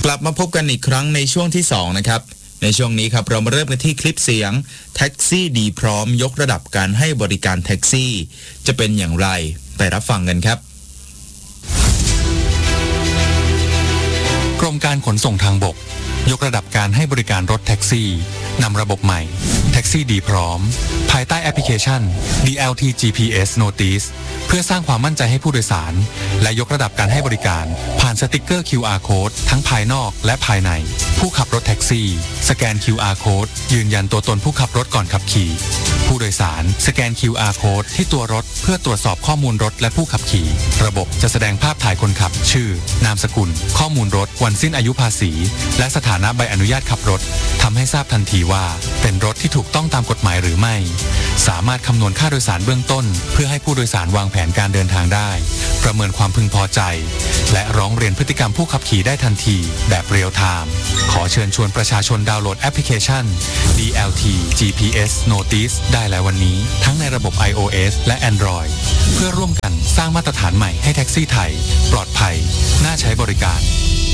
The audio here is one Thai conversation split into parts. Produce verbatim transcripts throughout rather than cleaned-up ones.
กลับมาพบกันอีกครั้งในช่วงที่สองนะครับในช่วงนี้ครับเรามาเริ่มกันที่คลิปเสียงแท็กซี่ดีพร้อมยกระดับการให้บริการแท็กซี่จะเป็นอย่างไรไปรับฟังกันครับกรมการขนส่งทางบกยกระดับการให้บริการรถแท็กซี่นำระบบใหม่แท็กซี่ดีพร้อมภายใต้แอปพลิเคชัน ดี แอล ที จี พี เอส Notice เพื่อสร้างความมั่นใจให้ผู้โดยสารและยกระดับการให้บริการผ่านสติกเกอร์ คิว อาร์ Code ทั้งภายนอกและภายในผู้ขับรถแท็กซี่สแกน คิว อาร์ Code ยืนยันตัวตนผู้ขับรถก่อนขับขี่ผู้โดยสารสแกน คิว อาร์ Code ที่ตัวรถเพื่อตรวจสอบข้อมูลรถและผู้ขับขี่ระบบจะแสดงภาพถ่ายคนขับชื่อนามสกุลข้อมูลรถวันสิ้นอายุภาษีและสถานะใบอนุญาตขับรถทำให้ทราบทันทีว่าเป็นรถที่ถูกต้องตามกฎหมายหรือไม่สามารถคำนวณค่าโดยสารเบื้องต้นเพื่อให้ผู้โดยสารวางแผนการเดินทางได้ประเมินความพึงพอใจและร้องเรียนพฤติกรรมผู้ขับขี่ได้ทันทีแบบเรียลไทม์ขอเชิญชวนประชาชนดาวน์โหลดแอปพลิเคชัน ดี แอล ที จี พี เอส Notice ได้แล้ววันนี้ทั้งในระบบ ไอ โอ เอส และ Android เพื่อร่วมกันสร้างมาตรฐานใหม่ให้แท็กซี่ไทยปลอดภัยน่าใช้บริการ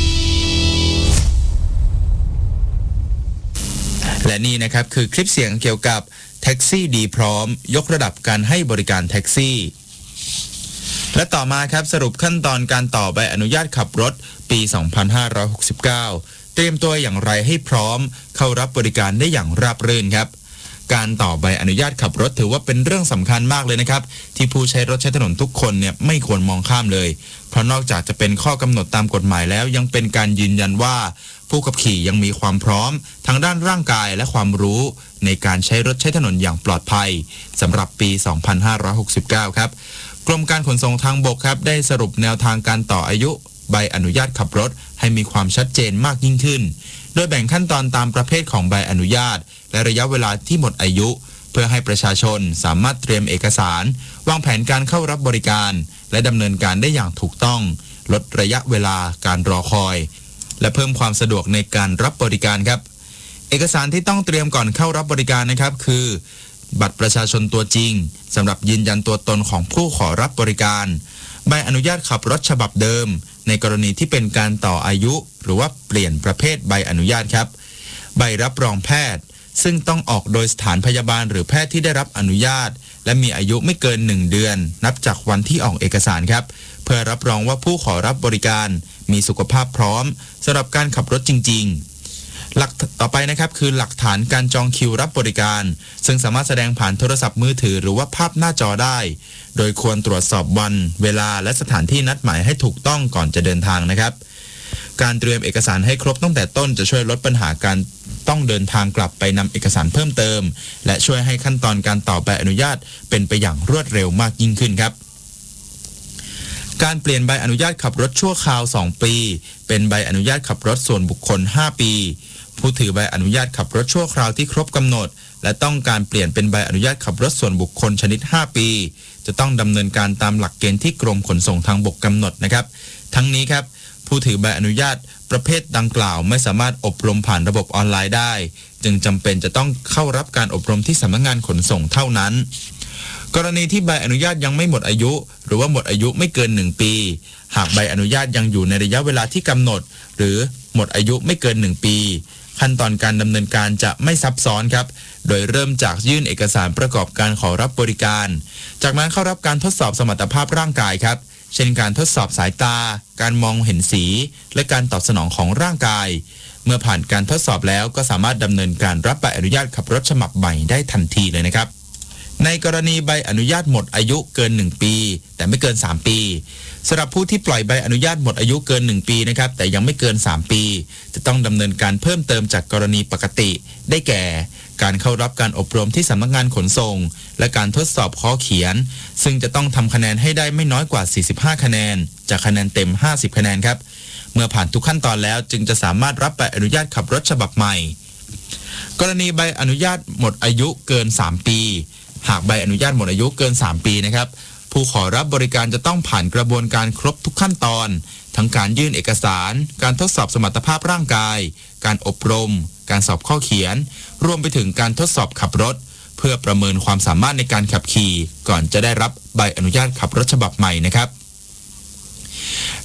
และนี่นะครับคือคลิปเสียงเกี่ยวกับแท็กซี่ดีพร้อมยกระดับการให้บริการแท็กซี่และต่อมาครับสรุปขั้นตอนการต่อใบอนุญาตขับรถปี สองพันห้าร้อยหกสิบเก้า เตรียมตัวอย่างไรให้พร้อมเข้ารับบริการได้อย่างราบรื่นครับการต่อใบอนุญาตขับรถถือว่าเป็นเรื่องสำคัญมากเลยนะครับที่ผู้ใช้รถใช้ถนนทุกคนเนี่ยไม่ควรมองข้ามเลยเพราะนอกจากจะเป็นข้อกำหนดตามกฎหมายแล้วยังเป็นการยืนยันว่าผู้ขับขี่ยังมีความพร้อมทั้งด้านร่างกายและความรู้ในการใช้รถใช้ถนนอย่างปลอดภัยสำหรับปี สองพันห้าร้อยหกสิบเก้า ครับกรมการขนส่งทางบกครับได้สรุปแนวทางการต่ออายุใบอนุญาตขับรถให้มีความชัดเจนมากยิ่งขึ้นโดยแบ่งขั้นตอนตามประเภทของใบอนุญาตและระยะเวลาที่หมดอายุเพื่อให้ประชาชนสามารถเตรียมเอกสารวางแผนการเข้ารับบริการและดำเนินการได้อย่างถูกต้องลดระยะเวลาการรอคอยและเพิ่มความสะดวกในการรับบริการครับเอกสารที่ต้องเตรียมก่อนเข้ารับบริการนะครับคือบัตรประชาชนตัวจริงสำหรับยืนยันตัวตนของผู้ขอรับบริการใบอนุญาตขับรถฉบับเดิมในกรณีที่เป็นการต่ออายุหรือว่าเปลี่ยนประเภทใบอนุญาตครับใบรับรองแพทย์ซึ่งต้องออกโดยสถานพยาบาลหรือแพทย์ที่ได้รับอนุญาตและมีอายุไม่เกินหนึ่งเดือนนับจากวันที่ออกเอกสารครับเพื่อรับรองว่าผู้ขอรับบริการมีสุขภาพพร้อมสำหรับการขับรถจริงๆหลักต่อไปนะครับคือหลักฐานการจองคิวรับบริการซึ่งสามารถแสดงผ่านโทรศัพท์มือถือหรือว่าภาพหน้าจอได้โดยควรตรวจสอบวันเวลาและสถานที่นัดหมายให้ถูกต้องก่อนจะเดินทางนะครับการเตรียมเอกสารให้ครบตั้งแต่ต้นจะช่วยลดปัญหาการต้องเดินทางกลับไปนำเอกสารเพิ่มเติมและช่วยให้ขั้นตอนการต่อใบอนุญาตเป็นไปอย่างรวดเร็วมากยิ่งขึ้นครับการเปลี่ยนใบอนุญาตขับรถชั่วคราวสองปีเป็นใบอนุญาตขับรถส่วนบุคคลห้าปีผู้ถือใบอนุญาตขับรถชั่วคราวที่ครบกำหนดและต้องการเปลี่ยนเป็นใบอนุญาตขับรถส่วนบุคคลชนิดห้าปีจะต้องดำเนินการตามหลักเกณฑ์ที่กรมขนส่งทางบกกำหนดนะครับทั้งนี้ครับผู้ถือใบอนุญาตประเภทดังกล่าวไม่สามารถอบรมผ่านระบบออนไลน์ได้จึงจำเป็นจะต้องเข้ารับการอบรมที่สำนักงานขนส่งเท่านั้นกรณีที่ใบอนุญาตยังไม่หมดอายุหรือว่าหมดอายุไม่เกินหนึ่งปีหากใบอนุญาตยังอยู่ในระยะเวลาที่กำหนดหรือหมดอายุไม่เกินหนึ่งปีขั้นตอนการดำเนินการจะไม่ซับซ้อนครับโดยเริ่มจากยื่นเอกสารประกอบการขอรับบริการจากนั้นเข้ารับการทดสอบสมรรถภาพร่างกายครับเช่นการทดสอบสายตาการมองเห็นสีและการตอบสนองของร่างกายเมื่อผ่านการทดสอบแล้วก็สามารถดำเนินการรับใบอนุญาตขับรถฉบับใหม่ได้ทันทีเลยนะครับในกรณีใบอนุญาตหมดอายุเกินหนึ่งปีแต่ไม่เกินสามปีสำหรับผู้ที่ปล่อยใบอนุญาตหมดอายุเกินหนึ่งปีนะครับแต่ยังไม่เกินสามปีจะต้องดำเนินการเพิ่มเติมจากกรณีปกติได้แก่การเข้ารับการอบรมที่สำนักงานขนส่งและการทดสอบข้อเขียนซึ่งจะต้องทำคะแนนให้ได้ไม่น้อยกว่าสี่สิบห้าคะแนนจากคะแนนเต็มห้าสิบคะแนนครับเมื่อผ่านทุกขั้นตอนแล้วจึงจะสามารถรับใบอนุญาตขับรถฉบับใหม่กรณีใบอนุญาตหมดอายุเกินสามปีหากใบอนุญาตหมดอายุเกินสามปีนะครับผู้ขอรับบริการจะต้องผ่านกระบวนการครบทุกขั้นตอนทั้งการยื่นเอกสารการทดสอบสมรรถภาพร่างกายการอบรมการสอบข้อเขียนรวมไปถึงการทดสอบขับรถเพื่อประเมินความสามารถในการขับขี่ก่อนจะได้รับใบอนุญาตขับรถฉบับใหม่นะครับ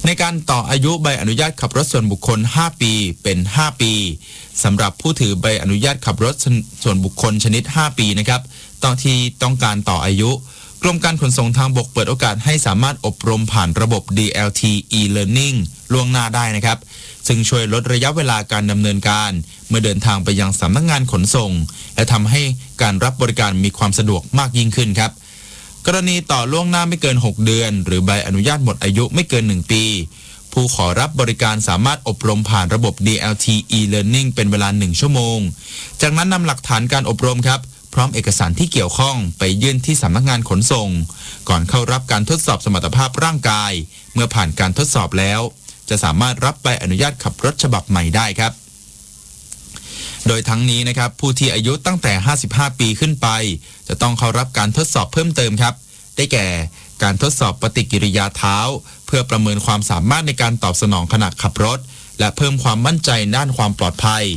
ในการต่ออายุใบอนุญาตขับรถส่วนบุคคลห้าปีเป็นห้าปีสำหรับผู้ถือใบอนุญาตขับรถส่วนบุคคลชนิดห้าปีนะครับตอนที่ต้องการต่ออายุกรมการขนส่งทางบกเปิดโอกาสให้สามารถอบรมผ่านระบบ ดี แอล ที e-learning ล่วงหน้าได้นะครับซึ่งช่วยลดระยะเวลาการดำเนินการเมื่อเดินทางไปยังสำนักงานขนส่งและทำให้การรับบริการมีความสะดวกมากยิ่งขึ้นครับกรณีต่อล่วงหน้าไม่เกินหกเดือนหรือใบอนุญาตหมดอายุไม่เกินหนึ่งปีผู้ขอรับบริการสามารถอบรมผ่านระบบ ดี แอล ที e-learning เป็นเวลาหนึ่งชั่วโมงจากนั้นนำหลักฐานการอบรมครับพร้อมเอกสารที่เกี่ยวข้องไปยื่นที่สำนักงานขนส่งก่อนเข้ารับการทดสอบสมรรถภาพร่างกายเมื่อผ่านการทดสอบแล้วจะสามารถรับใบอนุญาตขับรถฉบับใหม่ได้ครับโดยทั้งนี้นะครับผู้ที่อายุตั้งแต่ห้าสิบห้าปีขึ้นไปจะต้องเข้ารับการทดสอบเพิ่มเติมครับได้แก่การทดสอบปฏิกิริยาเท้าเพื่อประเมินความสามารถในการตอบสนองขณะขับรถและเพิ่มความมั่นใจด้านความปลอดภัย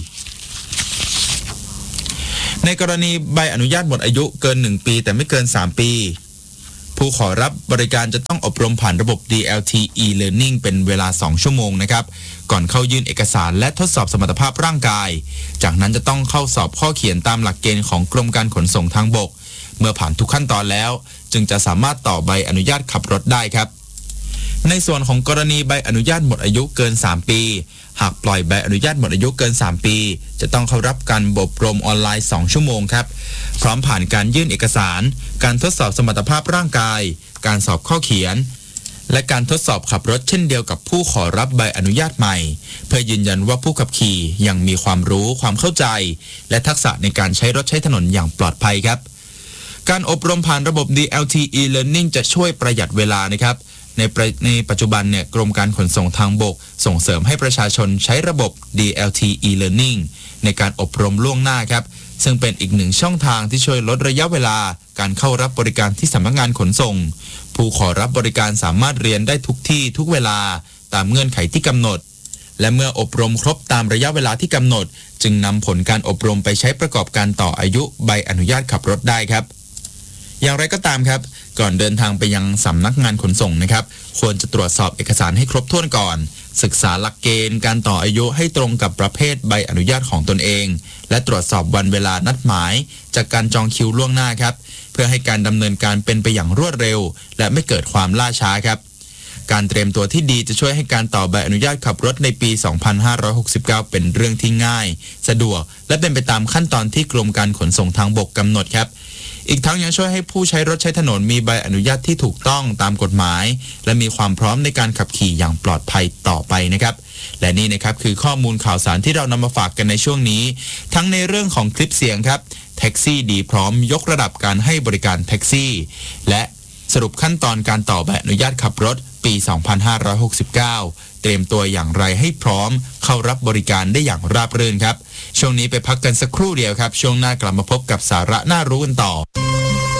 ในกรณีใบอนุญาตหมดอายุเกินหนึ่งปีแต่ไม่เกินสามปีผู้ขอรับบริการจะต้องอบรมผ่านระบบ ดี แอล ที e-learning เป็นเวลาสองชั่วโมงนะครับก่อนเข้ายื่นเอกสารและทดสอบสมรรถภาพร่างกายจากนั้นจะต้องเข้าสอบข้อเขียนตามหลักเกณฑ์ของกรมการขนส่งทางบกเมื่อผ่านทุกขั้นตอนแล้วจึงจะสามารถต่อใบอนุญาตขับรถได้ครับในส่วนของกรณีใบอนุญาตหมดอายุเกินสามปีหากปล่อยใบอนุญาตหมดอายุเกินสามปีจะต้องเข้ารับการอบรมออนไลน์สองชั่วโมงครับพร้อมผ่านการยื่นเอกสารการทดสอบสมรรถภาพร่างกายการสอบข้อเขียนและการทดสอบขับรถเช่นเดียวกับผู้ขอรับใบอนุญาตใหม่เพื่อยืนยันว่าผู้ขับขี่ยังมีความรู้ความเข้าใจและทักษะในการใช้รถใช้ถนนอย่างปลอดภัยครับการอบรมผ่านระบบ ดี แอล ที e-learning จะช่วยประหยัดเวลานะครับในในปัจจุบันเนี่ยกรมการขนส่งทางบกส่งเสริมให้ประชาชนใช้ระบบ ดี แอล ที e-learning ในการอบรมล่วงหน้าครับซึ่งเป็นอีกหนึ่งช่องทางที่ช่วยลดระยะเวลาการเข้ารับบริการที่สำนักงานขนส่งผู้ขอรับบริการสามารถเรียนได้ทุกที่ทุกเวลาตามเงื่อนไขที่กำหนดและเมื่ออบรมครบตามระยะเวลาที่กำหนดจึงนำผลการอบรมไปใช้ประกอบการต่ออายุใบอนุญาตขับรถได้ครับอย่างไรก็ตามครับก่อนเดินทางไปยังสำนักงานขนส่งนะครับควรจะตรวจสอบเอกสารให้ครบถ้วนก่อนศึกษาหลักเกณฑ์การต่ออายุให้ตรงกับประเภทใบอนุญาตของตนเองและตรวจสอบวันเวลานัดหมายจากการจองคิวล่วงหน้าครับเพื่อให้การดำเนินการเป็นไปอย่างรวดเร็วและไม่เกิดความล่าช้าครับการเตรียมตัวที่ดีจะช่วยให้การต่อใบอนุญาตขับรถในปี สองพันห้าร้อยหกสิบเก้า เป็นเรื่องที่ง่ายสะดวกและเป็นไปตามขั้นตอนที่กรมการขนส่งทางบกกำหนดครับอีกทั้งยังช่วยให้ผู้ใช้รถใช้ถนนมีใบอนุญาตที่ถูกต้องตามกฎหมายและมีความพร้อมในการขับขี่อย่างปลอดภัยต่อไปนะครับและนี่นะครับคือข้อมูลข่าวสารที่เรานำมาฝากกันในช่วงนี้ทั้งในเรื่องของคลิปเสียงครับแท็กซี่ดีพร้อมยกระดับการให้บริการแท็กซี่และสรุปขั้นตอนการต่อใบอนุญาตขับรถปี สองพันห้าร้อยหกสิบเก้า เตรียมตัวอย่างไรให้พร้อมเข้ารับบริการได้อย่างราบรื่นครับช่วงนี้ไปพักกันสักครู่เดียวครับช่วงหน้ากลับมาพบกับสาระน่ารู้กันต่อ